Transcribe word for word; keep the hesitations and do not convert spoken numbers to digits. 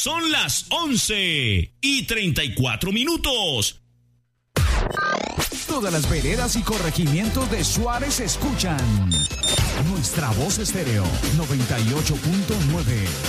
Son las once y treinta y cuatro minutos. Todas las veredas y corregimientos de Suárez escuchan Nuestra Voz Estéreo noventa y ocho punto nueve.